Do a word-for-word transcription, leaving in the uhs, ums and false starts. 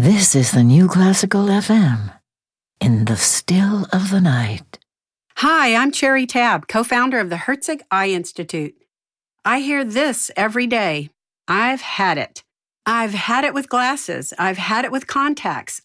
This is the New Classical F M. In the still of the night. Hi, I'm Cherry Tabb, co-founder of the Herzig Eye Institute. I hear this every day. I've had it. I've had it with glasses. I've had it with contacts.